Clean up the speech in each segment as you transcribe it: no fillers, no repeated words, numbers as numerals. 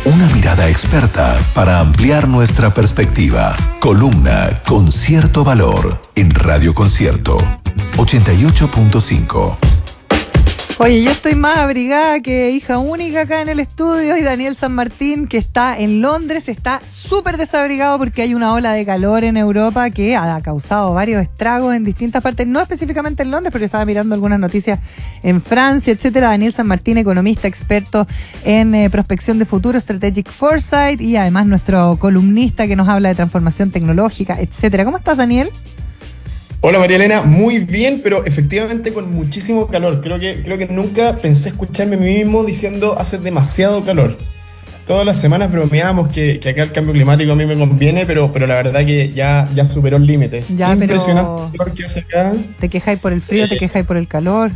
Una mirada experta para ampliar nuestra perspectiva. Columna con cierto valor en Radio Concierto 88.5. Oye, yo estoy más abrigada que hija única acá en el estudio, y Daniel San Martín, que está en Londres, está súper desabrigado porque hay una ola de calor en Europa que ha causado varios estragos en distintas partes, no específicamente en Londres, pero yo estaba mirando algunas noticias en Francia, etcétera. Daniel San Martín, economista, experto en prospección de futuro, Strategic Foresight, y además nuestro columnista que nos habla de transformación tecnológica, etcétera. ¿Cómo estás, Daniel? Hola María Elena, muy bien, pero efectivamente con muchísimo calor. Creo que nunca pensé escucharme a mí mismo diciendo hace demasiado calor. Todas las semanas bromeábamos que acá el cambio climático a mí me conviene, pero la verdad que ya superó límites. Ya, impresionante pero el calor que hace acá. ¿Te quejáis por el frío, te quejáis por el calor?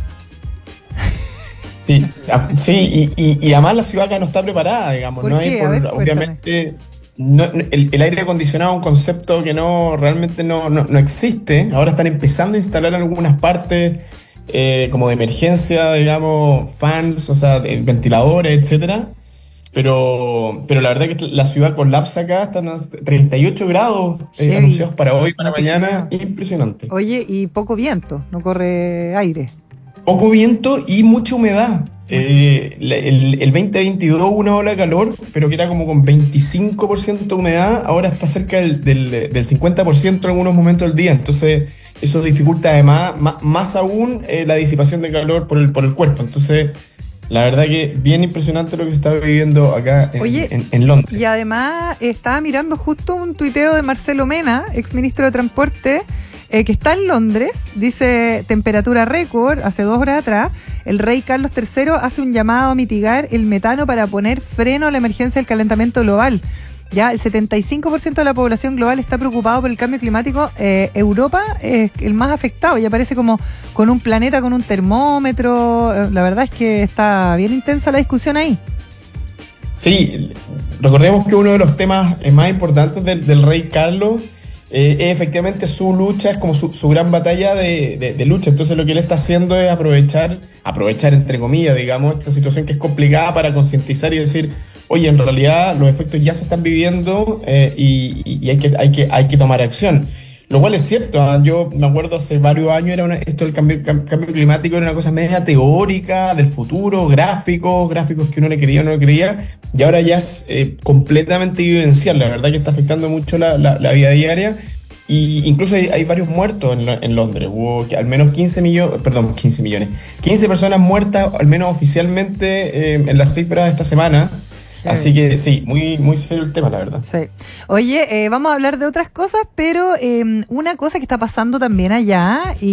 Sí, y además la ciudad acá no está preparada, digamos. ¿Por no qué? hay A ver, obviamente. El aire acondicionado es un concepto que realmente no existe. Ahora están empezando a instalar en algunas partes como de emergencia, digamos, fans, o sea, ventiladores, etcétera. Pero la verdad que la ciudad colapsa acá, están a 38 grados anunciados para hoy, para mañana. Impresionante. Oye, y poco viento, no corre aire. Poco viento y mucha humedad. El 2022 hubo una ola de calor, pero que era como con 25% de humedad, ahora está cerca del 50% en algunos momentos del día, entonces eso dificulta además más aún la disipación de calor por el cuerpo. Entonces la verdad que bien impresionante lo que se está viviendo acá en Londres. Y además estaba mirando justo un tuiteo de Marcelo Mena, exministro de Transporte, que está en Londres, dice temperatura récord, hace 2 horas atrás, el rey Carlos III hace un llamado a mitigar el metano para poner freno a la emergencia del calentamiento global. Ya el 75% de la población global está preocupado por el cambio climático. Europa es el más afectado, ya parece como con un planeta con un termómetro. La verdad es que está bien intensa la discusión ahí. Sí, recordemos que uno de los temas más importantes del rey Carlos es efectivamente su lucha, es como su gran batalla de lucha. Entonces lo que él está haciendo es aprovechar entre comillas, digamos, esta situación que es complicada para concientizar y decir, oye, en realidad los efectos ya se están viviendo y hay que tomar acción. Lo cual es cierto, yo me acuerdo hace varios años esto del cambio climático era una cosa media teórica, del futuro, gráficos que uno le quería o no le creía, y ahora ya es completamente vivencial. La verdad que está afectando mucho la vida diaria, y incluso hay varios muertos en Londres. Hubo al menos 15 personas muertas, al menos oficialmente, en las cifras de esta semana. Así que sí, muy, muy serio el tema, la verdad. Sí. Oye, vamos a hablar de otras cosas, pero una cosa que está pasando también allá, y